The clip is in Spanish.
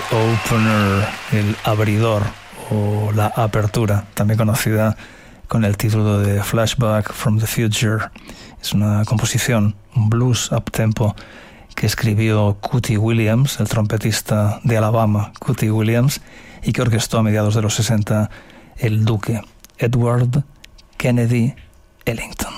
opener, el abridor o la apertura, también conocida con el título de Flashback from the Future. Es una composición, un blues up-tempo que escribió Cootie Williams, el trompetista de Alabama, Cootie Williams, y que orquestó a mediados de los 60 el duque Edward Kennedy Ellington.